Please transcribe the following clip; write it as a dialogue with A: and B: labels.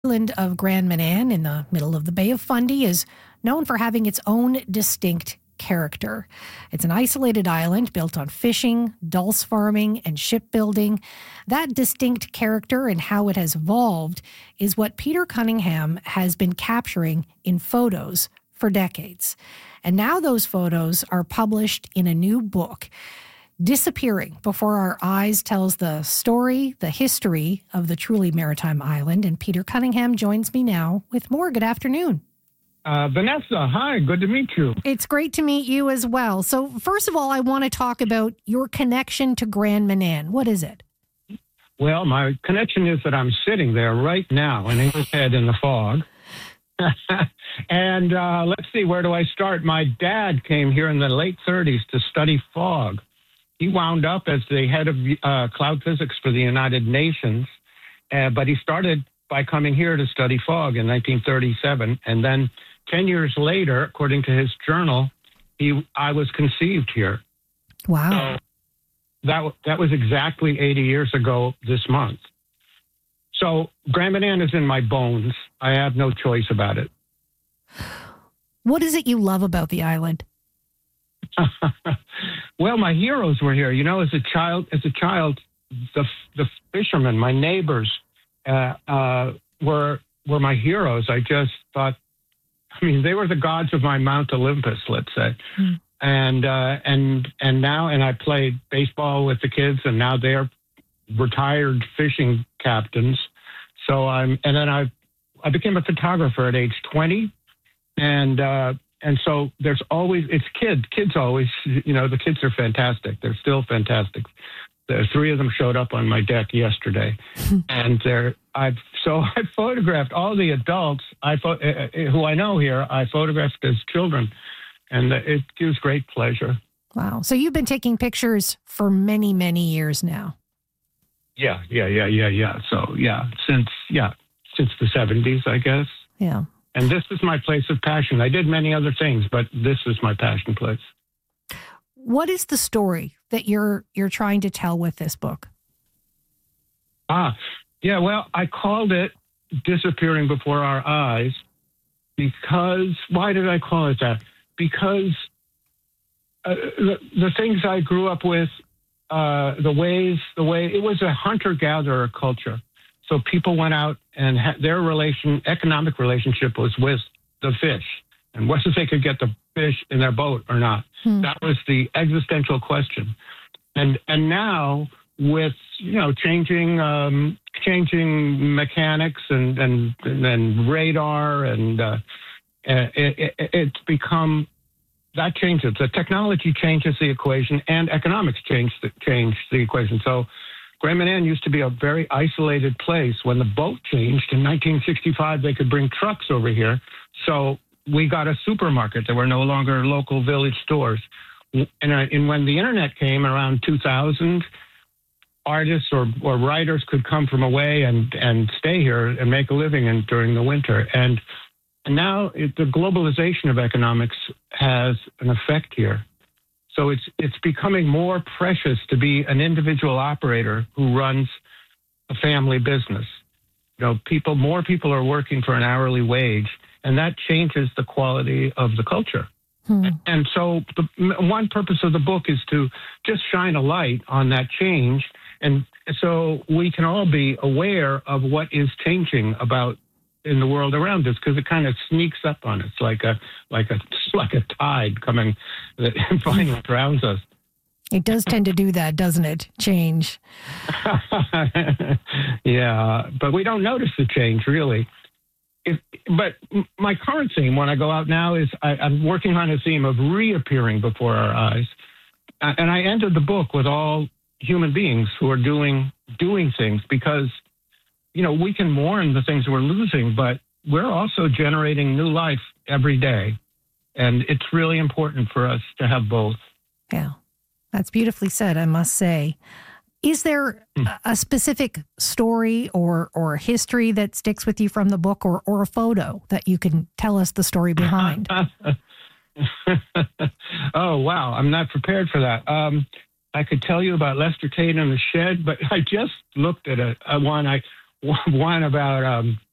A: Island of Grand Manan in the middle of the Bay of Fundy is known for having its own distinct character. It's an isolated island built on fishing, dulse farming, and shipbuilding. That distinct character and how it has evolved is what Peter Cunningham has been capturing in photos for decades. And now those photos are published in a new book. Disappearing Before Our Eyes tells the story, the history of the truly maritime island. And Peter Cunningham joins me now with more. Good afternoon.
B: Vanessa, hi. Good to meet you.
A: It's great to meet you as well. So first of all, I want to talk about your connection to Grand Manan. What is it?
B: Well, my connection is that I'm sitting there right now in English Head in the fog. And let's see, where do I start? My dad came here in the late 30s to study fog. He wound up as the head of cloud physics for the United Nations, but he started by coming here to study fog in 1937. And then 10 years later, according to his journal, I was conceived here.
A: Wow.
B: So that was exactly 80 years ago this month. So Grand Manan is in my bones. I have no choice about it.
A: What is it you love about the island?
B: Well, my heroes were here. You know, as a child, the fishermen, my neighbors, were my heroes. I just thought, I mean, they were the gods of my Mount Olympus, let's say. And now I played baseball with the kids, and now they're retired fishing captains. So I became a photographer at age 20, and so there's always, it's kids always, you know, the kids are fantastic. They're still fantastic. The three of them showed up on my deck yesterday, and I photographed all the adults who I know here. I photographed as children, and it gives great pleasure.
A: Wow. So you've been taking pictures for many, many years now.
B: Yeah. So since the 70s, I guess.
A: Yeah.
B: And this is my place of passion. I did many other things, but this is my passion place.
A: What is the story that you're trying to tell with this book?
B: Well, I called it Disappearing Before Our Eyes because, why did I call it that? Because the things I grew up with, the way it was a hunter-gatherer culture. So people went out and their economic relationship was with the fish and whether they could get the fish in their boat or not. That was the existential question. And now with, you know, changing mechanics and radar and it's become, that changes. The technology changes the equation and economics change the equation. So Grand Manan used to be a very isolated place. When the boat changed in 1965, they could bring trucks over here. So we got a supermarket. There were no longer local village stores. And when the internet came around 2000, artists or writers could come from away and stay here and make a living during the winter. And now the globalization of economics has an effect here. So it's becoming more precious to be an individual operator who runs a family business. You know, more people are working for an hourly wage, and that changes the quality of the culture. And so the one purpose of the book is to just shine a light on that change, and so we can all be aware of what is changing in the world around us, because it kind of sneaks up on us like a tide coming that finally drowns us.
A: It does tend to do that, doesn't it? Change.
B: Yeah, but we don't notice the change, really. But my current theme when I go out now is I'm working on a theme of reappearing before our eyes. And I ended the book with all human beings who are doing things because, you know, we can mourn the things we're losing, but we're also generating new life every day. And it's really important for us to have both.
A: Yeah, that's beautifully said, I must say. Is there a specific story or history that sticks with you from the book or a photo that you can tell us the story behind?
B: Oh, wow. I'm not prepared for that. I could tell you about Lester Tate and the Shed, but I just looked at one about